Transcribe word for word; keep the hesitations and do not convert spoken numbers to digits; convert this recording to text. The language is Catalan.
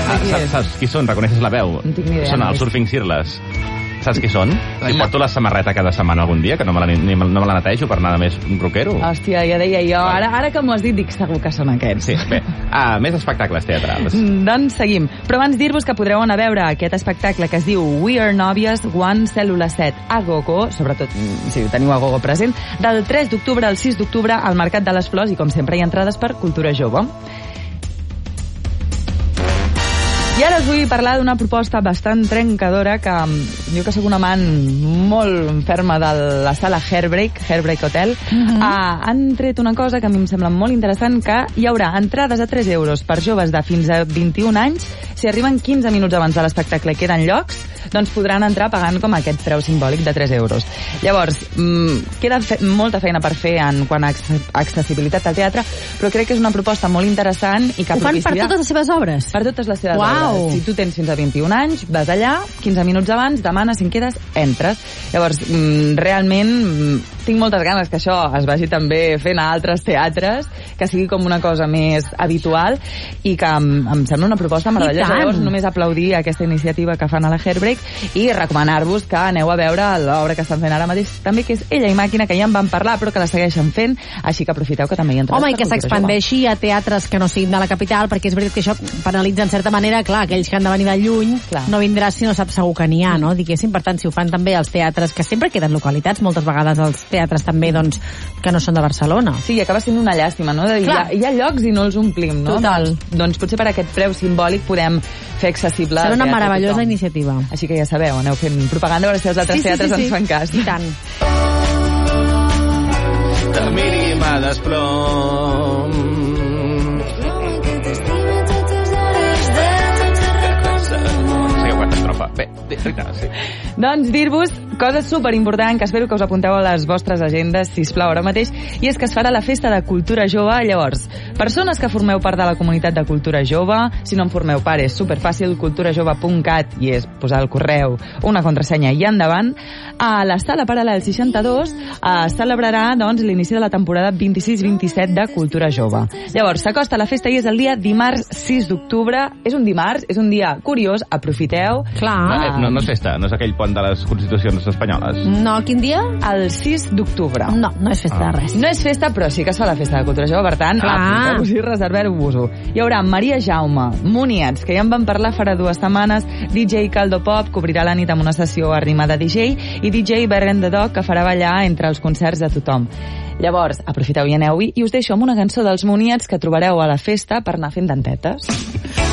Ah, saps, saps qui són? Reconeixes la veu? No tinc ni idea. Són els Surfing Searless. Saps qui són? Si porto la samarreta cada setmana algun dia, que no me la, ni, no me la netejo per nada més rockero. Hòstia, ja deia jo. Ara, ara que m'ho has dit, dic segur que són aquests. Sí, bé. Ah, més espectacles teatrals. Doncs seguim. Però abans dir-vos que podreu anar a veure aquest espectacle que es diu We Are Nòvies, One Cèl·lula set a Gogo, sobretot si teniu a Gogo present, del tres d'octubre al sis d'octubre al Mercat de les Flors, i com sempre hi ha entrades per Cultura Jove. I ara us vull parlar d'una proposta bastant trencadora que jo, que soc una amant molt ferma de la sala Hairbreak, Hairbreak Hotel, uh-huh. uh, han tret una cosa que a mi em sembla molt interessant, que hi haurà entrades a tres euros per joves de fins a vint-i-un anys. Si arriben quinze minuts abans de l'espectacle i queden llocs, doncs podran entrar pagant com aquest preu simbòlic de tres euros. Llavors, mmm, queda fe molta feina per fer en quant a accessibilitat al teatre, però crec que és una proposta molt interessant i que ho fan per totes les seves obres? Per totes les seves Uau. obres. Si tu tens fins a vint-i-un anys, vas allà, quinze minuts abans, demanes si en quedes, entres. Llavors, mmm, realment, mmm, tinc moltes ganes que això es vagi també fent a altres teatres, que sigui com una cosa més habitual i que em, em sembla una proposta meravellosa. Llavors, només aplaudir aquesta iniciativa que fan a la Hairbreak i recomanar-vos que aneu a veure l'obra que estan fent ara mateix també, que és Ella i Màquina, que ja en van parlar però que la segueixen fent, així que aprofiteu que també hi entrarà. Home, i que s'expandeixi a teatres que no siguin de la capital, perquè és veritat que això penalitza en certa manera, clar, aquells que han de venir de lluny, clar, no vindrà si no sap segur que n'hi ha, no? Diguéssim, per tant, si ho fan també els teatres, que sempre queden localitats, moltes vegades els teatres també, doncs, que no són de Barcelona. Sí, i acaba sent una llàstima, no? De dir, hi, ha, hi ha llocs i no els omplim, no? Total. Doncs potser per aquest preu simbòlic podem fer accessible... Serà una meravellosa iniciativa. Així que ja sabeu, aneu fent propaganda a veure si els altres sí, sí, teatres sí, sí. ens fan cas. I tant. Que mínim a desplom. Sí, quarta estrofa. Bé, Rita, sí. Doncs dir-vos cosa superimportant, que espero que us apunteu a les vostres agendes, sisplau, ara mateix, i és que es farà la Festa de Cultura Jove. Llavors, persones que formeu part de la comunitat de Cultura Jove, si no en formeu part és superfàcil, culturajove punt cat, i és posar el correu, una contrasenya i endavant. A la sala Paral·lel seixanta-dos es celebrarà, doncs, l'inici de la temporada vint-i-sis vint-i-set de Cultura Jove. Llavors, s'acosta la festa i és el dia dimarts sis d'octubre. És un dimarts, és un dia curiós, aprofiteu. Clar. No, no, no és festa, no és aquell pont de les constitucions espanyoles. No, quin dia? El sis d'octubre. No, no és festa ah. de res. No és festa, però sí que es fa la Festa de Cultura Jove, per tant, apunteu-vos i reserveu-vos-ho. Hi haurà Maria Jaume, Muniats, que ja en van parlar farà dues setmanes, D J Caldo Pop, que obrirà la nit amb una sessió arrimada D J, i D J Berren the Dog, que farà ballar entre els concerts de tothom. Llavors, aprofiteu i aneu-hi, i us deixo amb una cançó dels Muniats que trobareu a la festa per anar fent dentetes.